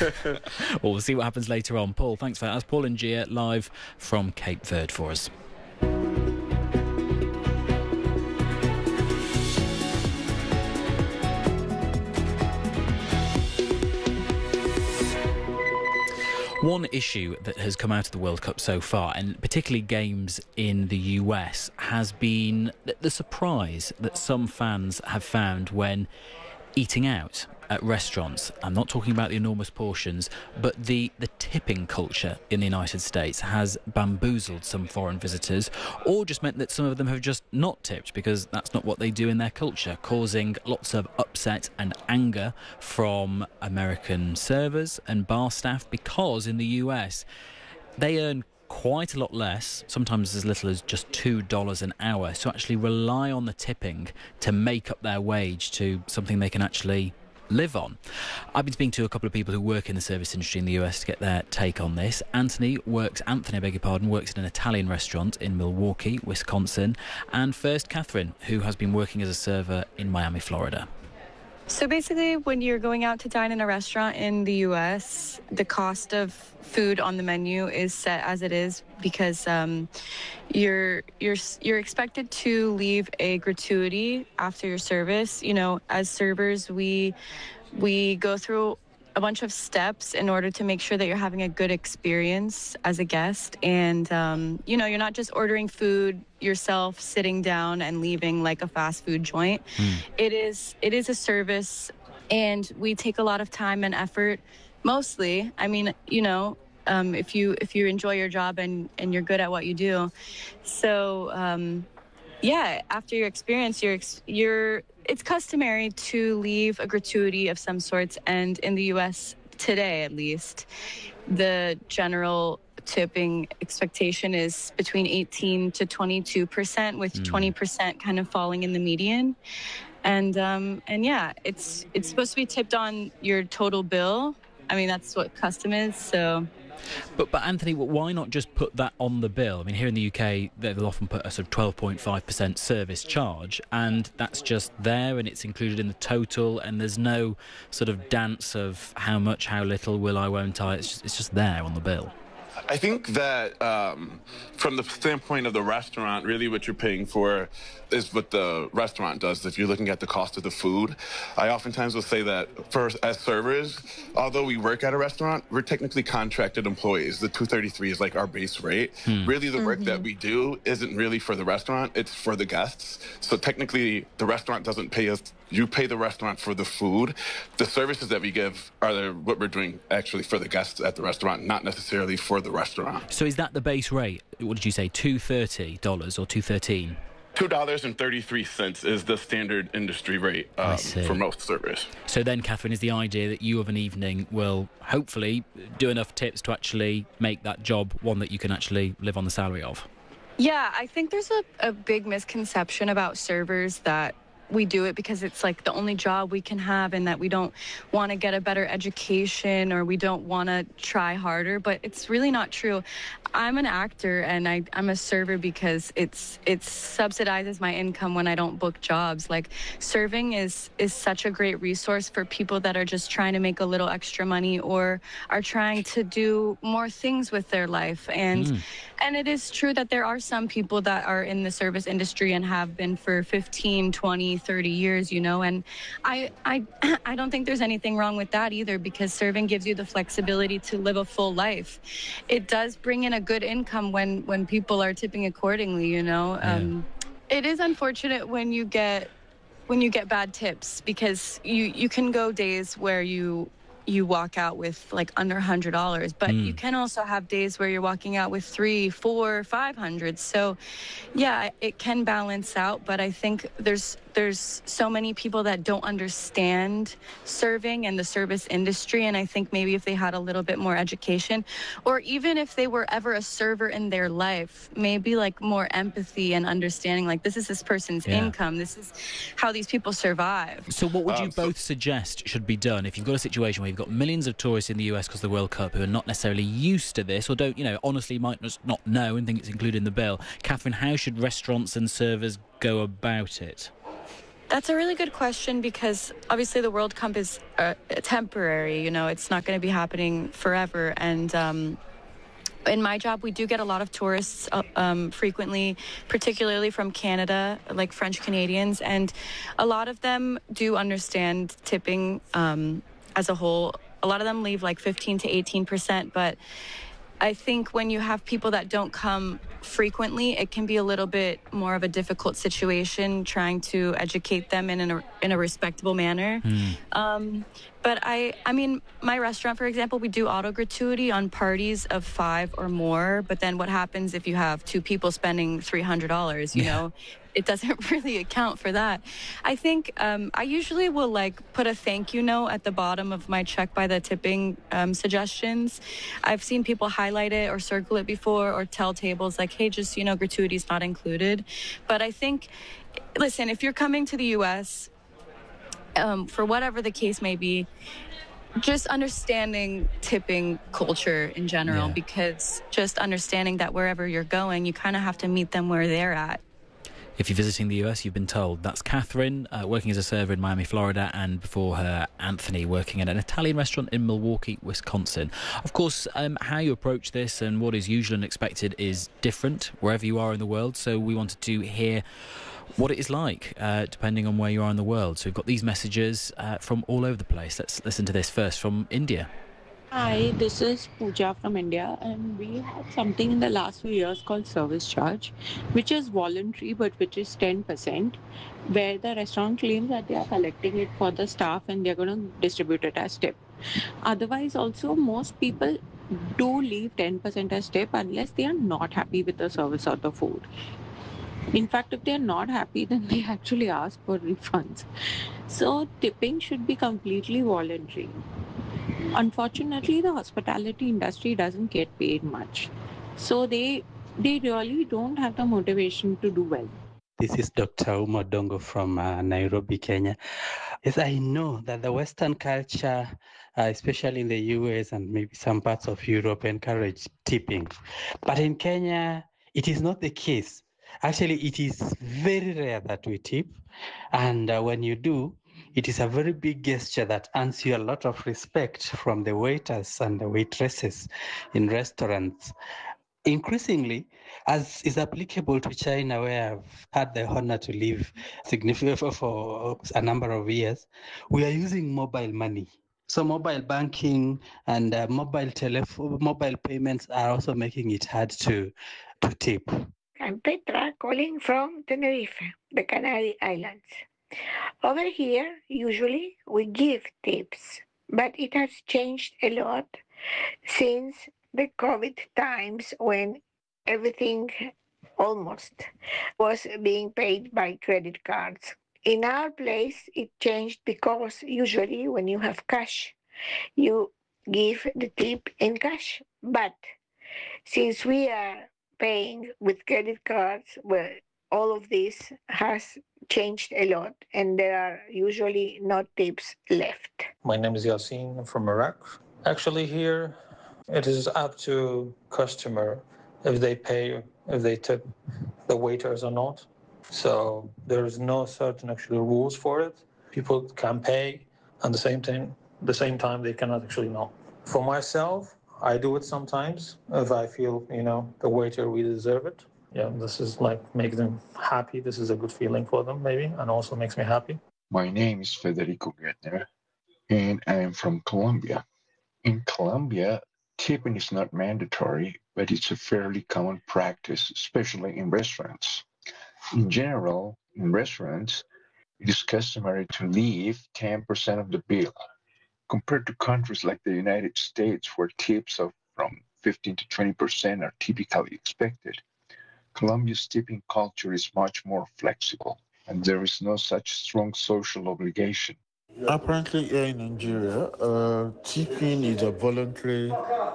Well, we'll see what happens later on. Paul, thanks for that. That's Paul and Gia live from Cape Verde for us. One issue that has come out of the World Cup so far, and particularly games in the US, has been the surprise that some fans have found when eating out at restaurants. I'm not talking about the enormous portions, but the tipping culture in the United States has bamboozled some foreign visitors, or just meant that some of them have just not tipped because that's not what they do in their culture, causing lots of upset and anger from American servers and bar staff, because in the US they earn quite a lot less, sometimes as little as just $2 an hour, to actually rely on the tipping to make up their wage to something they can actually live on. I've been speaking to a couple of people who work in the service industry in the US to get their take on this. Anthony works in an Italian restaurant in Milwaukee, Wisconsin. And first, Catherine, who has been working as a server in Miami, Florida. So basically, when you're going out to dine in a restaurant in the U.S., the cost of food on the menu is set as it is because you're expected to leave a gratuity after your service. You know, as servers, we go through a bunch of steps in order to make sure that you're having a good experience as a guest. And, you know, you're not just ordering food yourself, sitting down and leaving like a fast food joint. It is a service, and we take a lot of time and effort, mostly. I mean, you know, if you enjoy your job and you're good at what you do. So, yeah, after your experience, it's customary to leave a gratuity of some sorts, and in the U.S. today, at least, the general tipping expectation is between 18 to 22%, with 20% kind of falling in the median. And yeah, it's supposed to be tipped on your total bill. I mean, that's what custom is, so... But Anthony, why not just put that on the bill? I mean, here in the UK, they'll often put a sort of 12.5% service charge, and that's just there, and it's included in the total, and there's no sort of dance of how much, how little, will I, won't I. It's just there on the bill. I think that from the standpoint of the restaurant, really what you're paying for is what the restaurant does. If you're looking at the cost of the food, I oftentimes will say that as servers, although we work at a restaurant, we're technically contracted employees. The $233 is like our base rate. Really, the work that we do isn't really for the restaurant, it's for the guests. So technically, the restaurant doesn't pay us. You pay the restaurant for the food. The services that we give are what we're doing actually for the guests at the restaurant, not necessarily for the restaurant. So is that the base rate? What did you say, $230 or $213? $2.33 is the standard industry rate for most servers. So then, Catherine, is the idea that you of an evening will hopefully do enough tips to actually make that job one that you can actually live on the salary of? Yeah, I think there's a big misconception about servers that we do it because it's like the only job we can have, and that we don't want to get a better education or we don't want to try harder, but it's really not true. I'm an actor, and I'm a server because it subsidizes my income when I don't book jobs. Like, serving is such a great resource for people that are just trying to make a little extra money or are trying to do more things with their life. And it is true that there are some people that are in the service industry and have been for 15, 20, 30 years, you know, and I don't think there's anything wrong with that either, because serving gives you the flexibility to live a full life. It does bring in a good income when people are tipping accordingly, you know. It is unfortunate when you get bad tips, because you can go days where you walk out with like under $100, but you can also have days where you're walking out with $300, $400, $500. So yeah, it can balance out, but I think there's so many people that don't understand serving and the service industry, and I think maybe if they had a little bit more education, or even if they were ever a server in their life, maybe like more empathy and understanding, like, this is this person's income, this is how these people survive. So what would you both suggest should be done if you've got a situation where you've got millions of tourists in the US because of the World Cup who are not necessarily used to this, or don't, you know, honestly might just not know and think it's included in the bill? Catherine, how should restaurants and servers go about it? That's a really good question because obviously the World Cup is temporary. You know, it's not going to be happening forever. And in my job, we do get a lot of tourists frequently, particularly from Canada, like French Canadians. And a lot of them do understand tipping as a whole. A lot of them leave like 15 to 18%, but I think when you have people that don't come frequently, it can be a little bit more of a difficult situation trying to educate them in a respectable manner. But I mean, my restaurant, for example, we do auto gratuity on parties of 5 or more. But then what happens if you have 2 people spending $300? You know, it doesn't really account for that. I think I usually will like put a thank you note at the bottom of my check by the tipping suggestions. I've seen people highlight it or circle it before or tell tables like, hey, just, you know, gratuity is not included. But I think, listen, if you're coming to the U.S., for whatever the case may be, just understanding tipping culture in general, because just understanding that wherever you're going, you kind of have to meet them where they're at. If you're visiting the US, you've been told. That's Catherine, working as a server in Miami, Florida, and before her, Anthony, working at an Italian restaurant in Milwaukee, Wisconsin. Of course, how you approach this and what is usual and expected is different wherever you are in the world, so we wanted to hear what it is like, depending on where you are in the world. So we've got these messages from all over the place. Let's listen to this first from India. Hi, this is Pooja from India, and we had something in the last few years called service charge, which is voluntary but which is 10%, where the restaurant claims that they are collecting it for the staff and they're going to distribute it as tip. Otherwise, also, most people do leave 10% as tip unless they are not happy with the service or the food. In fact, if they're not happy, then they actually ask for refunds. So tipping should be completely voluntary. Unfortunately, the hospitality industry doesn't get paid much. So they really don't have the motivation to do well. This is Dr. Uma Dongo from Nairobi, Kenya. Yes, I know that the Western culture, especially in the US and maybe some parts of Europe, encourage tipping. But in Kenya, it is not the case. Actually, it is very rare that we tip. And when you do, it is a very big gesture that earns you a lot of respect from the waiters and the waitresses in restaurants. Increasingly, as is applicable to China, where I've had the honor to live significantly for a number of years, we are using mobile money. So mobile banking and mobile payments are also making it hard to tip. I'm Petra calling from Tenerife, the Canary Islands. Over here, usually we give tips, but it has changed a lot since the COVID times when everything almost was being paid by credit cards. In our place, it changed because usually when you have cash, you give the tip in cash. But since we are paying with credit cards, well, all of this has changed a lot, and there are usually no tips left. My name is Yasin. I'm from Iraq. Actually, here it is up to customer if they pay, if they tip the waiters or not. So there is no certain actually rules for it. People can pay, and the same time they cannot actually know. For myself, I do it sometimes if I feel, the waiter really deserve it. Yeah, this is like make them happy. This is a good feeling for them maybe, and also makes me happy. My name is Federico Guerra, and I am from Colombia. In Colombia, tipping is not mandatory, but it's a fairly common practice, especially in restaurants. In general, in restaurants, it is customary to leave 10% of the bill, compared to countries like the United States, where tips of from 15 to 20% are typically expected. Colombia's tipping culture is much more flexible, and there is no such strong social obligation. Apparently, here in Nigeria, tipping is a voluntary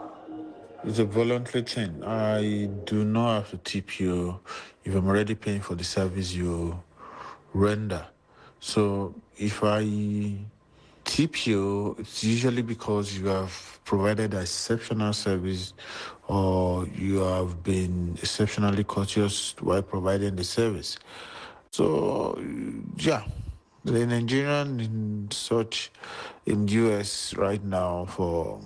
thing. I do not have to tip you if I'm already paying for the service you render. So if I tip you, it's usually because you have provided an exceptional service or you have been exceptionally courteous while providing the service. So, yeah, The Nigerian in US right now for